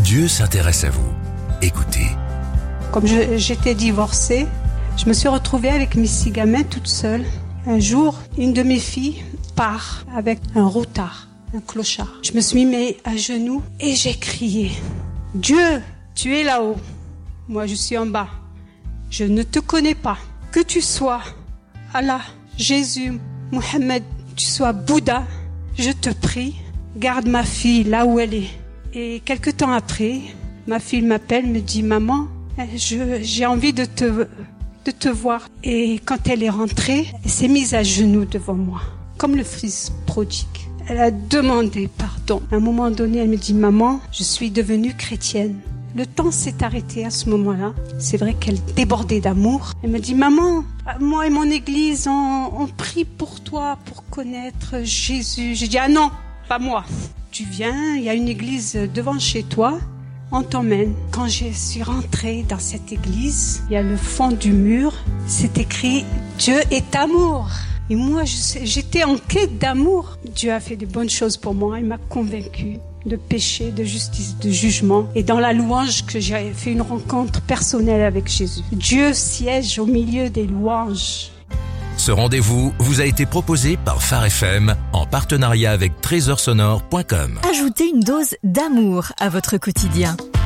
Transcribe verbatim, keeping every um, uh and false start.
Dieu s'intéresse à vous. Écoutez. Comme je, j'étais divorcée, je me suis retrouvée avec mes six gamins toute seule. Un jour, une de mes filles part avec un routard, un clochard. Je me suis mis à genoux et j'ai crié « Dieu, tu es là-haut. Moi, je suis en bas. Je ne te connais pas. Que tu sois Allah, Jésus, Mohammed, tu sois Bouddha, je te prie, garde ma fille là où elle est. » Et quelque temps après, ma fille m'appelle, me dit « Maman, je, j'ai envie de te, de te voir. » Et quand elle est rentrée, elle s'est mise à genoux devant moi, comme le fils prodigue. Elle a demandé pardon. À un moment donné, elle me dit « Maman, je suis devenue chrétienne. » Le temps s'est arrêté à ce moment-là. C'est vrai qu'elle débordait d'amour. Elle me dit « Maman, moi et mon église, on, on prie pour toi, pour connaître Jésus. » J'ai dit « Ah non, pas moi. Tu viens, il y a une église devant chez toi, on t'emmène. » Quand je suis rentrée dans cette église, il y a le fond du mur, c'est écrit « Dieu est amour ». Et moi, je sais, j'étais en quête d'amour. Dieu a fait de bonnes choses pour moi. Il m'a convaincue de péché, de justice, de jugement. Et dans la louange, que j'ai fait une rencontre personnelle avec Jésus. Dieu siège au milieu des louanges. Ce rendez-vous vous a été proposé par Phare F M en partenariat avec trésor sonore point com. Ajoutez une dose d'amour à votre quotidien.